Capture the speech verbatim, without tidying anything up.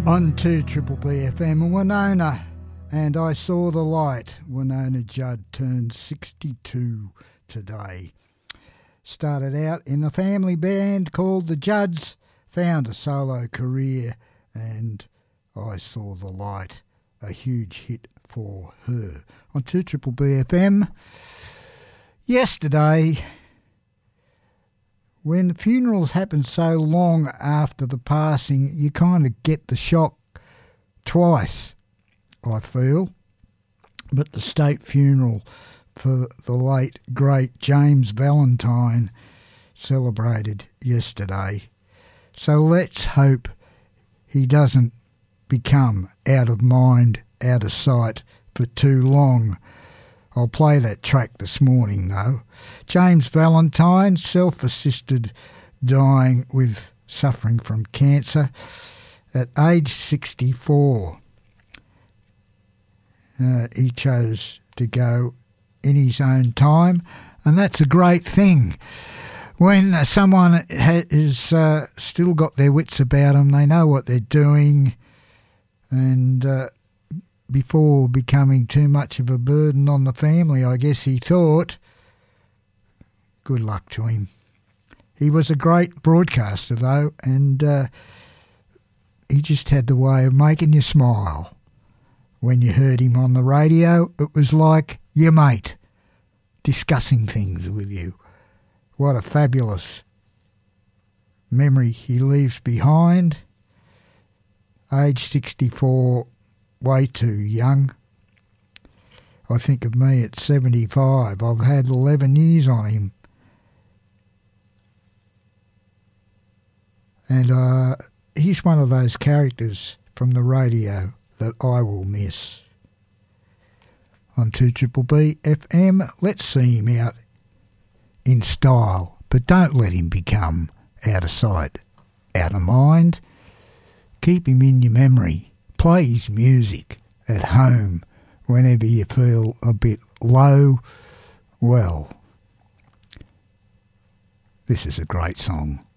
On to Triple B F M and Winona, and I Saw the Light. Winona Judd turned sixty-two today. Started out in a family band called the Judds, found a solo career, and I Saw the Light, a huge hit for her. On to Triple B F M. Yesterday, when the funerals happen so long after the passing, you kind of get the shock twice, I feel. But the state funeral for the late, great James Valentine celebrated yesterday. So let's hope he doesn't become out of mind, out of sight for too long. I'll play that track this morning, though. James Valentine, self-assisted dying with suffering from cancer at age sixty-four. Uh, he chose to go in his own time, and that's a great thing. When uh, someone has uh, still got their wits about them, they know what they're doing, and uh, before becoming too much of a burden on the family, I guess he thought, good luck to him. He was a great broadcaster, though, and uh, he just had the way of making you smile. When you heard him on the radio, it was like your mate discussing things with you. What a fabulous memory he leaves behind. Age sixty-four, way too young. I think of me at seventy-five. I've had eleven years on him. And uh, he's one of those characters from the radio that I will miss. On two Triple B F M, let's see him out in style, but don't let him become out of sight, out of mind. Keep him in your memory. Play his music at home whenever you feel a bit low. Well, this is a great song.